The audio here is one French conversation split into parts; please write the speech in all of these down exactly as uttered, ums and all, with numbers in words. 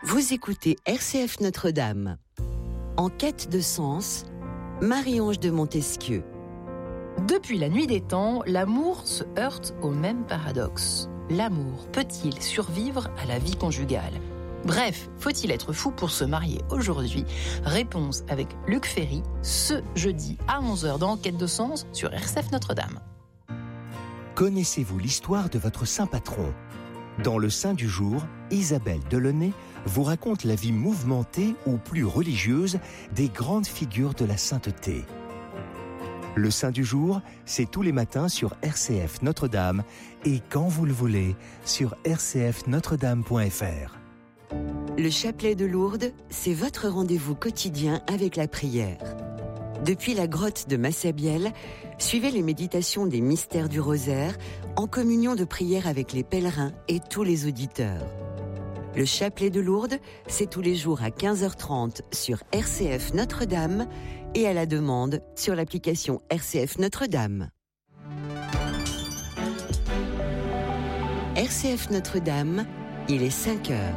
Vous écoutez R C F Notre-Dame. En quête de sens, Marie-Ange de Montesquieu. Depuis la nuit des temps, l'amour se heurte au même paradoxe. L'amour peut-il survivre à la vie conjugale ? Bref, faut-il être fou pour se marier aujourd'hui ? Réponse avec Luc Ferry, ce jeudi à onze heures dans En quête de sens sur R C F Notre-Dame. Connaissez-vous l'histoire de votre saint patron ? Dans le Saint du jour, Isabelle Delaunay vous raconte la vie mouvementée ou plus religieuse des grandes figures de la sainteté. Le Saint du jour, c'est tous les matins sur R C F Notre-Dame et quand vous le voulez sur r c f notre dame point f r. Le chapelet de Lourdes, c'est votre rendez-vous quotidien avec la prière. Depuis la grotte de Massabielle, suivez les méditations des mystères du rosaire en communion de prière avec les pèlerins et tous les auditeurs. Le chapelet de Lourdes, c'est tous les jours à quinze heures trente sur R C F Notre-Dame et à la demande sur l'application R C F Notre-Dame. R C F Notre-Dame, il est cinq heures.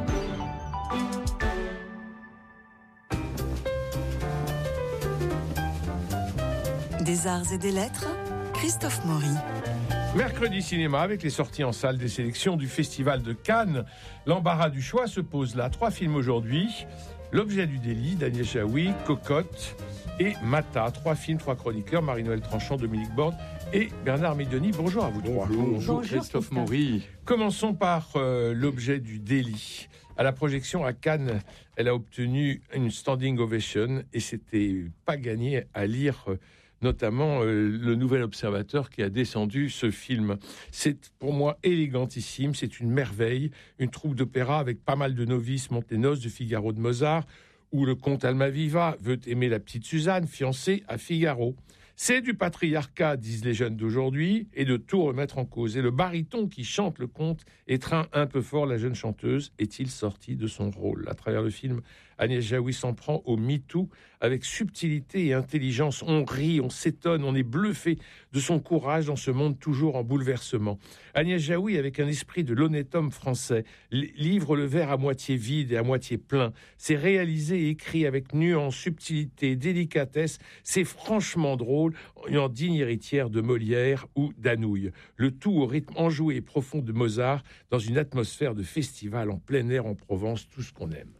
Des arts et des lettres, Christophe Maury. Mercredi cinéma avec les sorties en salle des sélections du Festival de Cannes. L'embarras du choix se pose là. Trois films aujourd'hui. L'objet du délit d'Agnès Jaoui, Cocotte et Mata. Trois films, trois chroniqueurs. Marie-Noël Tranchant, Dominique Borde et Bernard Médioni. Bonjour à vous trois. Bonjour, Bonjour Christophe Maury. Commençons par euh, l'objet du délit. À la projection à Cannes, elle a obtenu une standing ovation et c'était pas gagné à lire euh, notamment euh, le Nouvel Observateur qui a descendu ce film. C'est pour moi élégantissime, c'est une merveille, une troupe d'opéra avec pas mal de novices monte les noces de Figaro de Mozart, où le comte Almaviva veut aimer la petite Suzanne, fiancée à Figaro. C'est du patriarcat, disent les jeunes d'aujourd'hui, et de tout remettre en cause. Et le baryton qui chante le conte étreint un peu fort la jeune chanteuse. Est-il sorti de son rôle ? À travers le film, Agnès Jaoui s'en prend au MeToo avec subtilité et intelligence. On rit, on s'étonne, on est bluffé de son courage dans ce monde toujours en bouleversement. Agnès Jaoui, avec un esprit de l'honnête homme français, livre le verre à moitié vide et à moitié plein. C'est réalisé et écrit avec nuance, subtilité, délicatesse. C'est franchement drôle, en digne héritière de Molière ou d'Anouilh. Le tout au rythme enjoué et profond de Mozart, dans une atmosphère de festival en plein air en Provence, tout ce qu'on aime.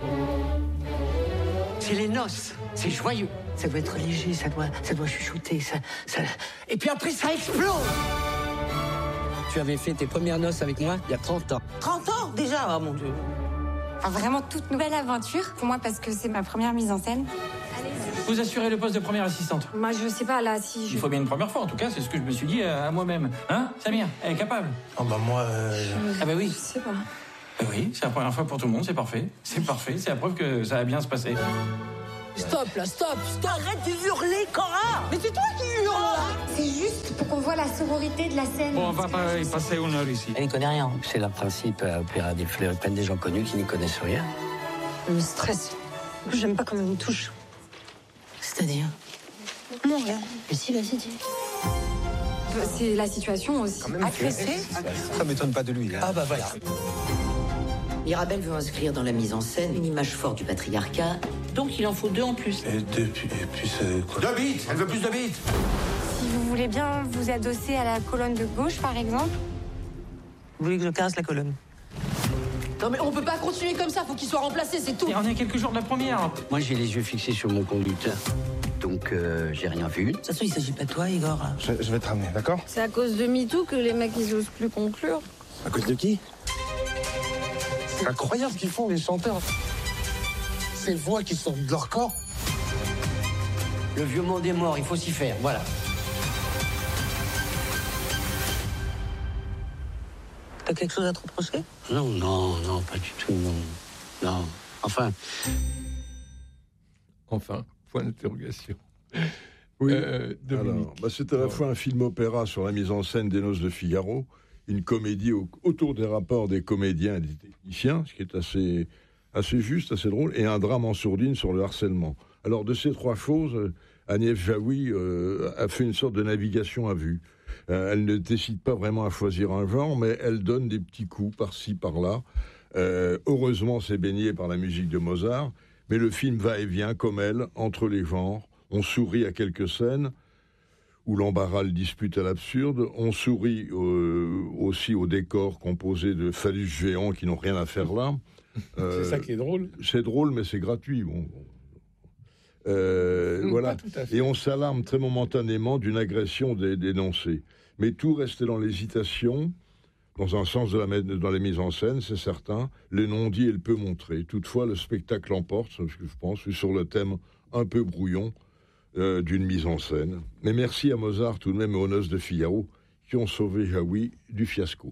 C'est les noces, c'est joyeux. Ça doit être léger, ça doit, ça doit chuchoter, ça, ça... Et puis après, ça explose. Tu avais fait tes premières noces avec moi il y a trente ans. trente ans déjà, oh mon Dieu. Enfin, vraiment toute nouvelle aventure pour moi parce que c'est ma première mise en scène. Vous assurez le poste de première assistante. Moi, je sais pas, là, si je... Il faut bien une première fois, en tout cas, c'est ce que je me suis dit à, à moi-même. Hein, Samir, elle est capable. Oh bah moi... Euh... Je... Ah bah oui. Je sais pas. Bah oui, c'est la première fois pour tout le monde, c'est parfait. C'est parfait, c'est la preuve que ça va bien se passer. Stop, là, stop, stop. Arrête de hurler, Cora. Mais c'est toi qui hurles, là. C'est juste pour qu'on voit la sororité de la scène. Bon, on va pas y passer une heure ici. Elle n'y connaît rien. C'est le principe à Opéra des Fleurs. Ils prennent des gens connus qui n'y connaissent rien. Le stress. J'aime pas quand on me touche. C'est-à-dire ? Non, rien. Mais si, vas-y, dis. C'est la situation aussi. Agressé ? Ça m'étonne pas de lui. Hein. Ah bah voilà. Mirabel veut inscrire dans la mise en scène une image forte du patriarcat, donc il en faut deux en plus. Et depuis, et puis c'est quoi ? Deux bits. Elle veut plus de bits. Si vous voulez bien vous adosser à la colonne de gauche, par exemple. Vous voulez que je casse la colonne ? Non mais on peut pas continuer comme ça, faut qu'il soit remplacé, c'est tout. Et on est à quelques jours de la première. Moi, j'ai les yeux fixés sur mon conducteur. Donc, euh, j'ai rien vu. De toute façon, il s'agit pas de toi, Igor. je, je vais te ramener, d'accord ? C'est à cause de MeToo que les mecs, ils osent plus conclure. À cause de qui ? C'est incroyable ce qu'ils font, les chanteurs. Ces voix qui sortent de leur corps. Le vieux monde est mort, il faut s'y faire, voilà. T'as quelque chose à te reprocher ? Non, non, non, pas du tout, non. Non, enfin... Enfin, point d'interrogation. Oui, euh, alors, bah c'est à la fois un film-opéra sur la mise en scène des Noces de Figaro, une comédie au, autour des rapports des comédiens et des techniciens, ce qui est assez, assez juste, assez drôle, et un drame en sourdine sur le harcèlement. Alors, de ces trois choses, Agnès Jaoui euh, a fait une sorte de navigation à vue. Euh, elle ne décide pas vraiment à choisir un genre, mais elle donne des petits coups par-ci, par-là. Euh, heureusement, c'est baigné par la musique de Mozart, mais le film va et vient, comme elle, entre les genres. On sourit à quelques scènes où l'embarras le dispute à l'absurde. On sourit euh, aussi aux décors composés de phallus géants qui n'ont rien à faire là. Euh, c'est ça qui est drôle. C'est drôle, mais c'est gratuit. Bon. Euh, mmh, voilà. Et on s'alarme très momentanément d'une agression dé- dénoncée. Mais tout reste dans l'hésitation, dans un sens de la, dans les mises en scène, c'est certain. Le non-dit et le peu montré. Toutefois, le spectacle emporte, ce que je pense, sur le thème un peu brouillon euh, d'une mise en scène. Mais merci à Mozart tout de même et aux Noces de Figaro qui ont sauvé Jaoui du fiasco.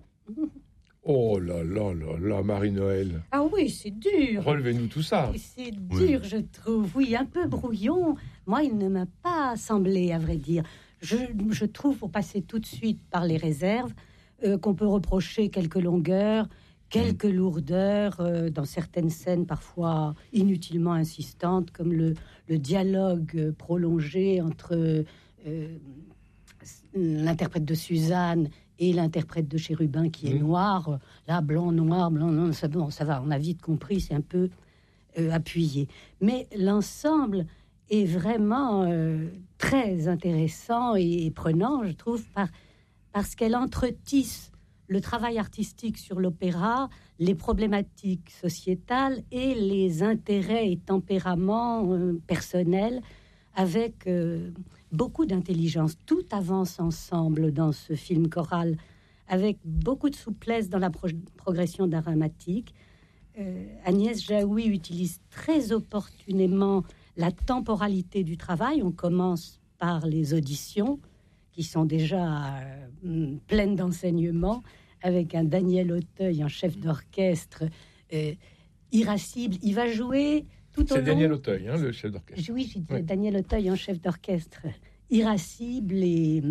Oh là là là là, Marie-Noël. Ah oui, c'est dur. Relevez-nous tout ça. C'est dur, oui. Je trouve. Oui, un peu brouillon. Moi, il ne m'a pas semblé, à vrai dire. Je, je trouve, pour passer tout de suite par les réserves, euh, qu'on peut reprocher quelques longueurs, quelques lourdeurs, euh, dans certaines scènes parfois inutilement insistantes, comme le, le dialogue prolongé entre euh, l'interprète de Suzanne et l'interprète de Chérubin qui est mmh. noir, là, blanc, noir, blanc, non, ça, bon, ça va, on a vite compris, c'est un peu euh, appuyé. Mais l'ensemble est vraiment euh, très intéressant et, et prenant, je trouve, par, parce qu'elle entretisse le travail artistique sur l'opéra, les problématiques sociétales et les intérêts et tempéraments euh, personnels avec euh, beaucoup d'intelligence. Tout avance ensemble dans ce film choral, avec beaucoup de souplesse dans la pro- progression dramatique. Euh, Agnès Jaoui utilise très opportunément la temporalité du travail. On commence par les auditions, qui sont déjà euh, pleines d'enseignements, avec un Daniel Auteuil en chef d'orchestre euh, irascible. Il va jouer tout C'est au long... Daniel Auteuil, hein, le chef d'orchestre. Oui, j'ai dit oui. Daniel Auteuil en chef d'orchestre irascible et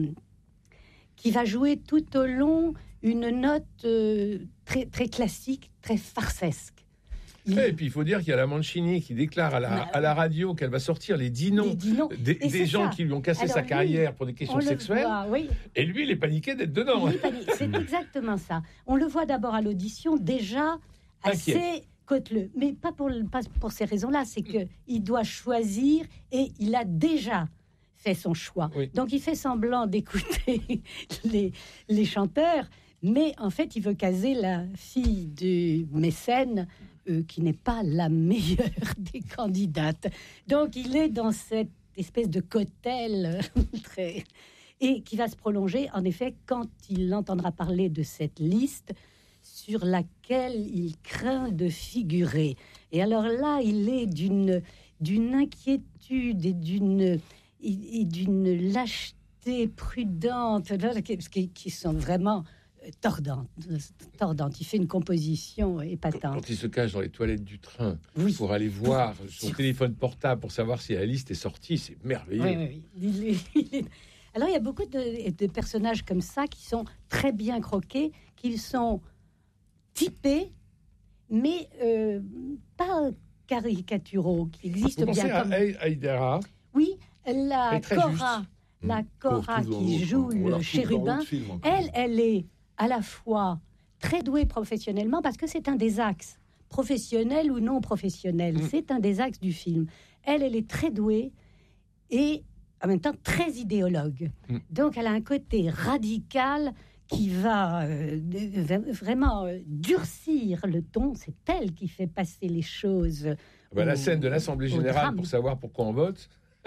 qui va jouer tout au long une note euh, très, très classique, très farcesque. Il... Et puis il faut dire qu'il y a la Mancini qui déclare à la, bah, à la radio qu'elle va sortir les dix noms, dix noms. des, des gens ça. qui lui ont cassé Alors, sa carrière lui, pour des questions sexuelles. Voit, oui. Et lui, il est paniqué d'être dedans. C'est exactement ça. On le voit d'abord à l'audition, déjà assez... Inquiet. Côte-le. Mais pas pour, pas pour ces raisons-là, c'est qu'il doit choisir et il a déjà fait son choix. Oui. Donc il fait semblant d'écouter les, les chanteurs, mais en fait il veut caser la fille du mécène euh, qui n'est pas la meilleure des candidates. Donc il est dans cette espèce de cocktail très... et qui va se prolonger en effet quand il entendra parler de cette liste sur laquelle il craint de figurer. Et alors là, il est d'une, d'une inquiétude et d'une, et d'une lâcheté prudente qui, qui sont vraiment tordantes, tordantes. Il fait une composition épatante. Quand il se cache dans les toilettes du train oui. pour aller voir son Sur... téléphone portable pour savoir si la liste est sortie, c'est merveilleux. Oui, oui, oui. Il est, il est... Alors, il y a beaucoup de, de personnages comme ça qui sont très bien croqués, qui sont typés, mais euh, pas caricaturaux, qui existent Vous bien. Vous pensez comme... à Aïdara ? Oui, la Cora, la Cora qui joue le chérubin, elle, elle est à la fois très douée professionnellement, parce que c'est un des axes, professionnel ou non professionnel, mm. c'est un des axes du film. Elle, elle est très douée et en même temps très idéologue. Mm. Donc, elle a un côté radical qui va euh, vraiment euh, durcir le ton. C'est elle qui fait passer les choses. Ben, au, la scène de l'Assemblée générale pour savoir pourquoi on vote.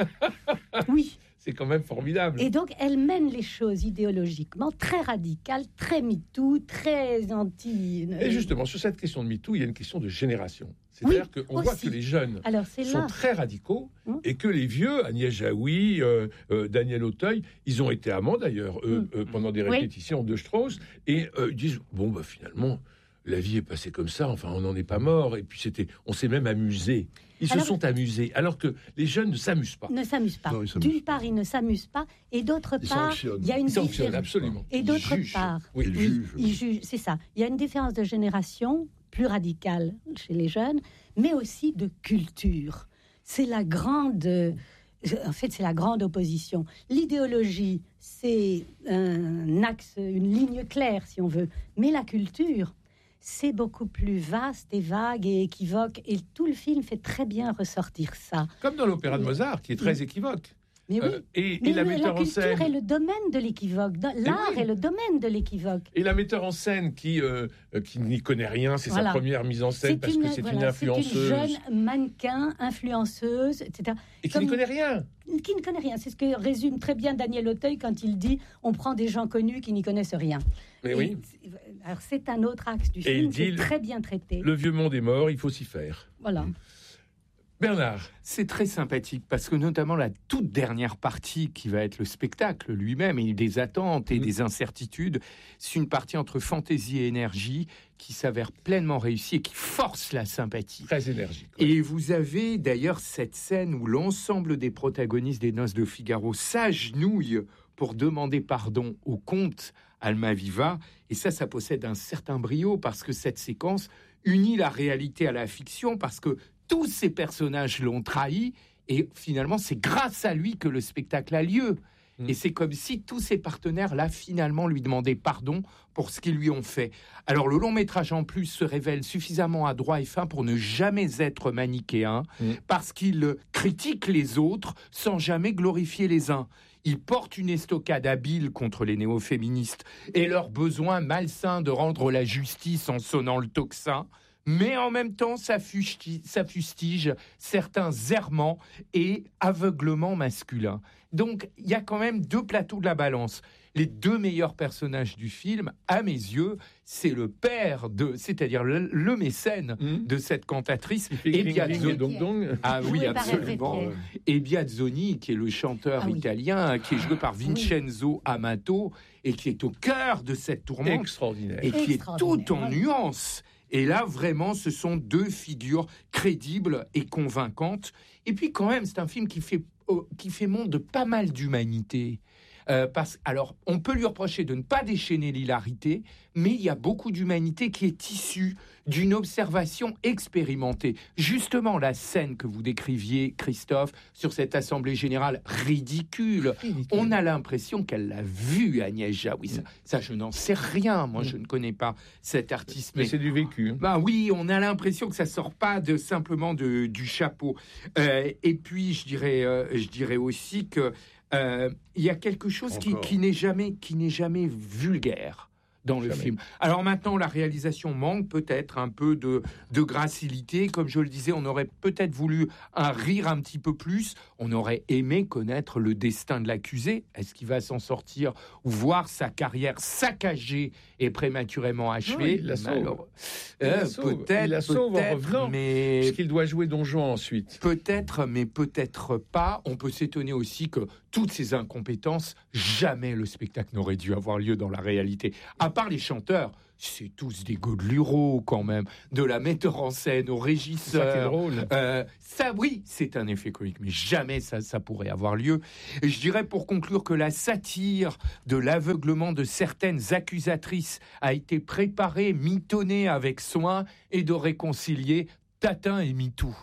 Oui. C'est quand même formidable. Et donc, elle mène les choses idéologiquement très radicales, très MeToo, très anti... Et justement, sur cette question de MeToo, il y a une question de génération. C'est-à-dire oui, qu'on voit que les jeunes Alors, sont là. très radicaux hum. et que les vieux, Agnès Jaoui, euh, euh, Daniel Auteuil, ils ont été amants d'ailleurs euh, hum. euh, pendant des répétitions oui. de Strauss et euh, ils disent, bon, bah, finalement, la vie est passée comme ça, enfin, on n'en est pas mort. Et puis, c'était, on s'est même amusé. Ils alors, se sont amusés, alors que les jeunes ne s'amusent pas. Ne s'amusent pas. Non, D'une part, pas. ils ne s'amusent pas, et d'autre ils part, il y a une différence. Absolument. Et d'autre ils part, oui, ils, jugent. ils jugent. C'est ça. Il y a une différence de génération plus radicale chez les jeunes, mais aussi de culture. C'est la grande. En fait, c'est la grande opposition. L'idéologie, c'est un axe, une ligne claire, si on veut, mais la culture. c'est beaucoup plus vaste et vague et équivoque. Et tout le film fait très bien ressortir ça. Comme dans l'opéra de Mozart, qui est très Oui. équivoque. Mais oui, Euh, et, mais et la le- metteur la en culture scène. est le domaine de l'équivoque. Dans- L'art oui. est le domaine de l'équivoque. Et la metteur en scène qui, euh, euh, qui n'y connaît rien, c'est Voilà. sa première mise en scène parce que c'est voilà, une influenceuse. C'est une jeune mannequin, influenceuse, et cetera. Et qui Comme- ne connaît rien. Qui ne connaît rien. C'est ce que résume très bien Daniel Auteuil quand il dit on prend des gens connus qui n'y connaissent rien. Mais Et oui. c'est- Alors c'est un autre axe du Et film il qui est dit, très bien traité. Le vieux monde est mort, il faut s'y faire. Voilà. Bernard. C'est très sympathique parce que notamment la toute dernière partie qui va être le spectacle lui-même et des attentes et mmh. des incertitudes, c'est une partie entre fantaisie et énergie qui s'avère pleinement réussie et qui force la sympathie. Très énergique. Ouais. Et vous avez d'ailleurs cette scène où l'ensemble des protagonistes des Noces de Figaro s'agenouillent pour demander pardon au comte Almaviva. Et ça, ça possède un certain brio parce que cette séquence unit la réalité à la fiction parce que tous ces personnages l'ont trahi et finalement, c'est grâce à lui que le spectacle a lieu. Mmh. Et c'est comme si tous ses partenaires-là, finalement, lui demandaient pardon pour ce qu'ils lui ont fait. Alors, le long-métrage, en plus, se révèle suffisamment adroit et fin pour ne jamais être manichéen, mmh. parce qu'il critique les autres sans jamais glorifier les uns. Il porte une estocade habile contre les néo-féministes et leur besoin malsain de rendre la justice en sonnant le tocsin. Mais en même temps, ça fustige, ça fustige certains errements et aveuglements masculins. Donc, il y a quand même deux plateaux de la balance. Les deux meilleurs personnages du film, à mes yeux, c'est le père de, c'est-à-dire le, le mécène mmh. de cette cantatrice, et Biazzoni. Ah oui, absolument. Et Biazzoni, qui est le chanteur ah, oui. italien, qui est joué par Vincenzo oui. Amato et qui est au cœur de cette tourmente. Extraordinaire. Et qui est tout en nuances. Et là, vraiment, ce sont deux figures crédibles et convaincantes. Et puis, quand même, c'est un film qui fait, oh, qui fait montre de pas mal d'humanité. Euh, parce, alors, on peut lui reprocher de ne pas déchaîner l'hilarité, mais il y a beaucoup d'humanité qui est issue d'une observation expérimentée. Justement, la scène que vous décriviez, Christophe, sur cette assemblée générale ridicule, ridicule. On a l'impression qu'elle l'a vue, Agnès Jaoui. Ça, ça, je n'en sais rien. Moi, je ne connais pas cet artiste. Mais, mais c'est du vécu. Ben oui, on a l'impression que ça sort pas de simplement de, du chapeau. Euh, et puis, je dirais, euh, je dirais aussi que il euh, y a quelque chose qui, qui n'est jamais, qui n'est jamais vulgaire dans le jamais. film. Alors maintenant, la réalisation manque peut-être un peu de, de gracilité. Comme je le disais, on aurait peut-être voulu un rire un petit peu plus. On aurait aimé connaître le destin de l'accusé. Est-ce qu'il va s'en sortir ou voir sa carrière saccagée et prématurément achevée? Non, il la sauve. Alors, il euh, la sauve. Peut-être, il la sauve en revenant, mais puisqu'il doit jouer Don Juan ensuite. Peut-être, mais peut-être pas. On peut s'étonner aussi que toutes ces incompétences, jamais le spectacle n'aurait dû avoir lieu dans la réalité. À part les chanteurs, c'est tous des godelureaux quand même, de la metteur en scène au régisseur. Ça qui est drôle. Euh, ça, oui, c'est un effet comique, mais jamais ça, ça pourrait avoir lieu. Et je dirais pour conclure que la satire de l'aveuglement de certaines accusatrices a été préparée, mitonnée avec soin et de réconcilier Tatin et MeToo.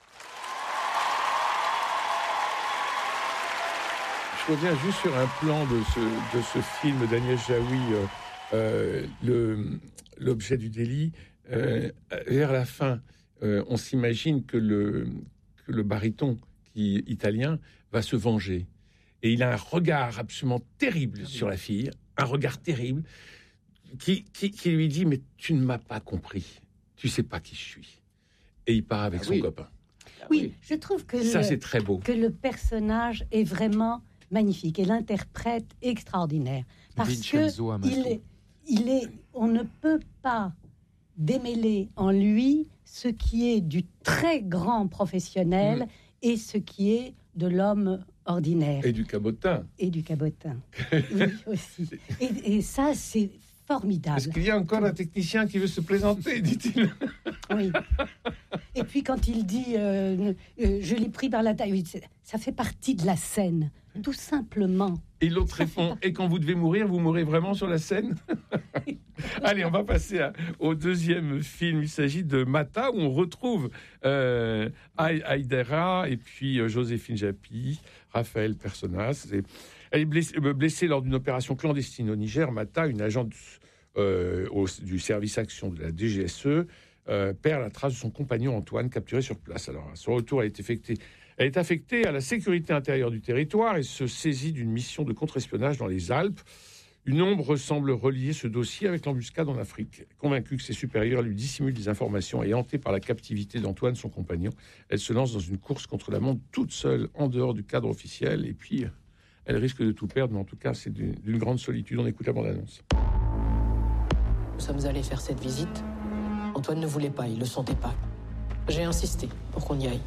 Je reviens juste sur un plan de ce, de ce film d'Agnès Jaoui, euh, euh, le, l'objet du délit. Euh, vers la fin, euh, on s'imagine que le, que le baryton qui, italien va se venger. Et il a un regard absolument terrible sur la fille, un regard terrible, qui, qui, qui lui dit « Mais tu ne m'as pas compris, tu ne sais pas qui je suis. » Et il part avec ah, son oui. copain. Oui, je trouve que, ça, le, c'est très beau. que le personnage est vraiment magnifique et l'interprète extraordinaire. Parce Vincenzo Amato. il est, il est, on ne peut pas démêler en lui ce qui est du très grand professionnel mmh. et ce qui est de l'homme ordinaire. Et du cabotin. Et du cabotin, oui, aussi. Et, et ça, c'est formidable. Est-ce qu'il y a encore un technicien qui veut se présenter, dit-il. Oui. Et puis quand il dit euh, euh, je l'ai pris par la taille, ça fait partie de la scène, tout simplement. Et l'autre répond, et quand vous devez mourir, vous mourrez vraiment sur la scène? Allez, on va passer à, au deuxième film. Il s'agit de Mata, où on retrouve euh, Haïdara et puis euh, Joséphine Japy, Raphaël Personnaz. Et elle est blessée, blessée lors d'une opération clandestine au Niger. Mata, une agente euh, au, du service action de la D G S E, euh, perd la trace de son compagnon Antoine, capturé sur place. Alors, à son retour, elle est affectée, elle est affectée à la sécurité intérieure du territoire et se saisit d'une mission de contre-espionnage dans les Alpes. Une ombre semble relier ce dossier avec l'embuscade en Afrique. Convaincue que ses supérieurs lui dissimulent des informations et hantée par la captivité d'Antoine, son compagnon, elle se lance dans une course contre la montre toute seule, en dehors du cadre officiel. Et puis, elle risque de tout perdre, mais en tout cas, c'est d'une, d'une grande solitude. On écoute la bande-annonce. Nous sommes allés faire cette visite. Antoine ne voulait pas, il le sentait pas. J'ai insisté pour qu'on y aille.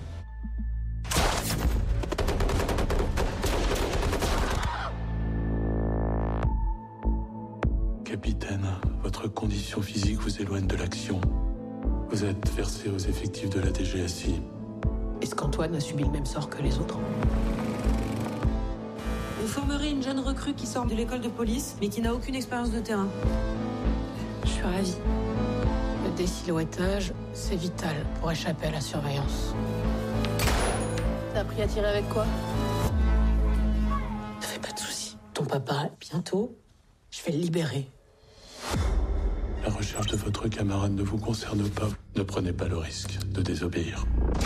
Capitaine, votre condition physique vous éloigne de l'action. Vous êtes versé aux effectifs de la D G S I. Est-ce qu'Antoine a subi le même sort que les autres? Vous formerez une jeune recrue qui sort de l'école de police, mais qui n'a aucune expérience de terrain. Je suis ravie. Le désilhouettage, c'est vital pour échapper à la surveillance. T'as appris à tirer avec quoi? Ne fais pas de soucis. Ton papa, bientôt, je vais le libérer. La recherche de votre camarade ne vous concerne pas. Ne prenez pas le risque de désobéir.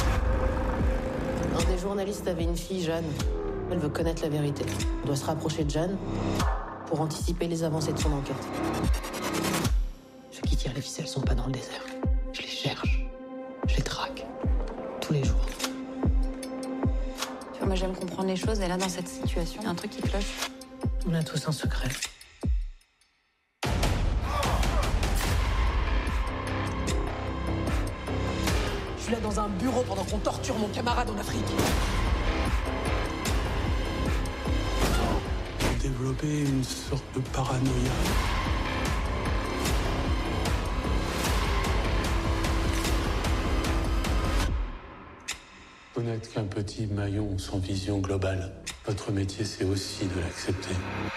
Un des journalistes avait une fille, Jeanne. Elle veut connaître la vérité. On doit se rapprocher de Jeanne pour anticiper les avancées de son enquête. Ceux qui tirent les ficelles sont pas dans le désert. Je les cherche. Je les traque. Tous les jours. Tu vois, moi j'aime comprendre les choses et là dans cette situation, il y a un truc qui cloche. On a tous un secret. Je suis là dans un bureau pendant qu'on torture mon camarade en Afrique. Vous développez une sorte de paranoïa. Vous n'êtes qu'un petit maillon sans vision globale. Votre métier, c'est aussi de l'accepter.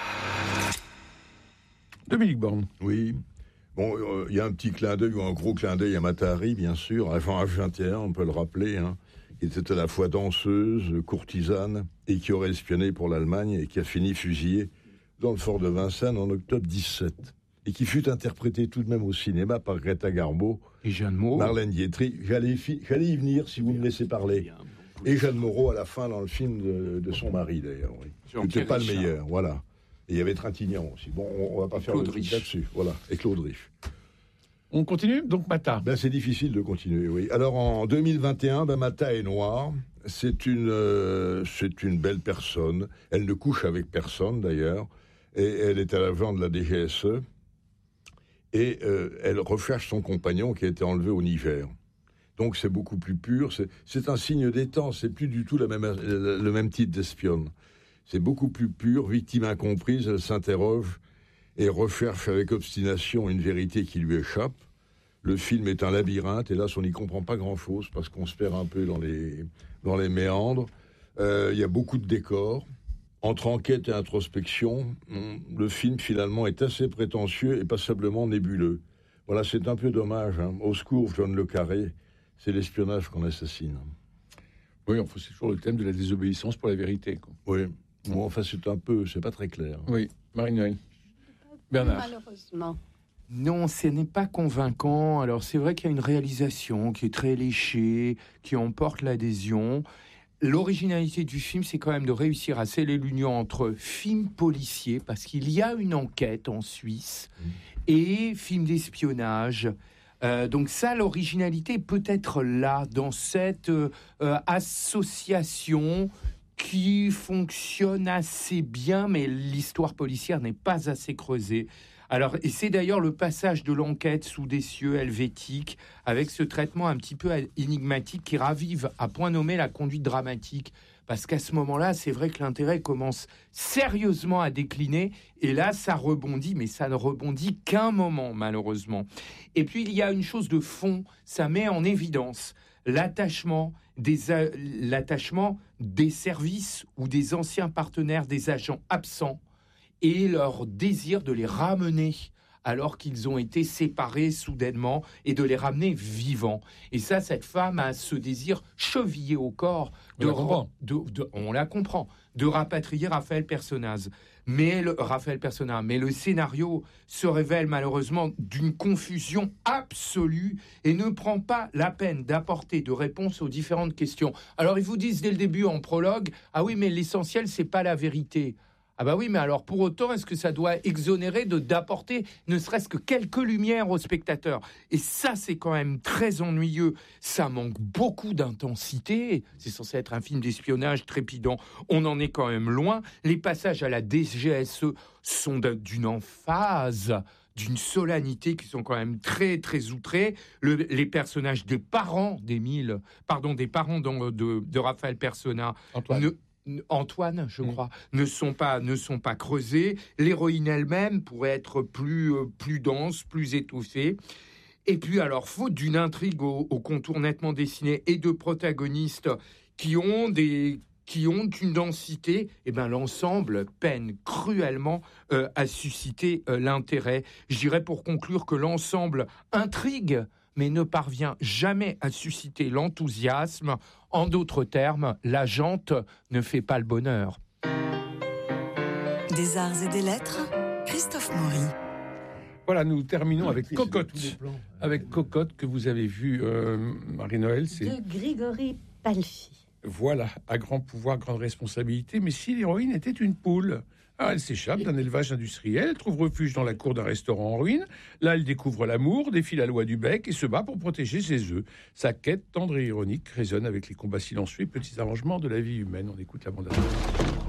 Dominique Borne. Oui. Bon, il euh, y a un petit clin d'œil, ou un gros clin d'œil à Matahari, bien sûr, enfin H vingt et un, on peut le rappeler, hein, qui était à la fois danseuse, courtisane, et qui aurait espionné pour l'Allemagne, et qui a fini fusillée dans le fort de Vincennes en octobre dix-sept, et qui fut interprétée tout de même au cinéma par Greta Garbo, et Jeanne Moreau. Marlène Dietrich. J'allais, fi- j'allais y venir si vous me laissez parler. Et Jeanne Moreau à la fin dans le film de, de son mari, d'ailleurs. Oui. C'était pas Richard. Le meilleur, voilà. Et il y avait Trintignant aussi. Bon, on, on va pas faire le truc là-dessus. Voilà. Et Claude Rich. On continue, donc Mata. Ben, c'est difficile de continuer, oui. Alors, en deux mille vingt et un, ben, Mata est noire. C'est une, euh, c'est une belle personne. Elle ne couche avec personne, d'ailleurs. Et elle est à l'agent de la D G S E. Et euh, elle recherche son compagnon qui a été enlevé au Niger. Donc, c'est beaucoup plus pur. C'est, c'est un signe des temps. C'est plus du tout la même, le même type d'espionne. C'est beaucoup plus pur, victime incomprise, elle s'interroge et recherche avec obstination une vérité qui lui échappe. Le film est un labyrinthe, hélas on n'y comprend pas grand-chose parce qu'on se perd un peu dans les, dans les méandres. Euh, il y a beaucoup de décors. Entre enquête et introspection, le film finalement est assez prétentieux et passablement nébuleux. Voilà, c'est un peu dommage. Hein. Au secours, John le Carré, c'est l'espionnage qu'on assassine. Oui, enfin, c'est toujours le thème de la désobéissance pour la vérité, quoi. Oui. Bon, enfin, c'est un peu, c'est pas très clair. Oui, Marie-Noël. Bernard. Malheureusement. Non, ce n'est pas convaincant. Alors, c'est vrai qu'il y a une réalisation qui est très léchée, qui emporte l'adhésion. L'originalité du film, c'est quand même de réussir à sceller l'union entre film policier, parce qu'il y a une enquête en Suisse, mmh. et film d'espionnage. Euh, donc ça, l'originalité est peut-être là, dans cette euh, association qui fonctionne assez bien, mais l'histoire policière n'est pas assez creusée. Alors, et c'est d'ailleurs le passage de l'enquête sous des cieux helvétiques, avec ce traitement un petit peu énigmatique qui ravive à point nommé la conduite dramatique. Parce qu'à ce moment-là, c'est vrai que l'intérêt commence sérieusement à décliner, et là, ça rebondit, mais ça ne rebondit qu'un moment, malheureusement. Et puis, il y a une chose de fond, ça met en évidence l'attachement des, euh, l'attachement des services ou des anciens partenaires des agents absents et leur désir de les ramener alors qu'ils ont été séparés soudainement et de les ramener vivants. Et ça, cette femme a ce désir chevillé au corps de, on la comprend, de, de, on la comprend, de rapatrier Raphaël Personnaz. Mais le, Raphaël Persona, mais le scénario se révèle malheureusement d'une confusion absolue et ne prend pas la peine d'apporter de réponses aux différentes questions. Alors ils vous disent dès le début en prologue, ah oui, mais l'essentiel c'est pas la vérité. Ah bah oui, mais alors pour autant, est-ce que ça doit exonérer de d'apporter ne serait-ce que quelques lumières aux spectateurs? Et ça, c'est quand même très ennuyeux. Ça manque beaucoup d'intensité. C'est censé être un film d'espionnage trépidant. On en est quand même loin. Les passages à la D G S E sont d'une emphase, d'une solennité qui sont quand même très, très outrés. Le, les personnages des parents d'Émile, pardon, des parents de, de, de Raphaël Persona, Antoine. ne... Antoine, je crois, mmh. ne sont pas ne sont pas creusés. L'héroïne elle-même pourrait être plus euh, plus dense, plus étoffée. Et puis alors, faute d'une intrigue au, au contour nettement dessiné et de protagonistes qui ont des qui ont une densité, eh ben l'ensemble peine cruellement euh, à susciter euh, l'intérêt. Je dirais pour conclure que l'ensemble intrigue, mais ne parvient jamais à susciter l'enthousiasme. En d'autres termes, la jante ne fait pas le bonheur. Des arts et des lettres, Christophe Maury. Voilà, nous terminons avec Cocotte. Avec Cocotte, que vous avez vu, euh, Marie-Noël. C'est... De Grégory Palfi. Voilà, à grand pouvoir, grande responsabilité. Mais si l'héroïne était une poule? Ah, elle s'échappe d'un élevage industriel, elle trouve refuge dans la cour d'un restaurant en ruine. Là, elle découvre l'amour, défie la loi du bec et se bat pour protéger ses œufs. Sa quête tendre et ironique résonne avec les combats silencieux et petits arrangements de la vie humaine. On écoute la bande-annonce.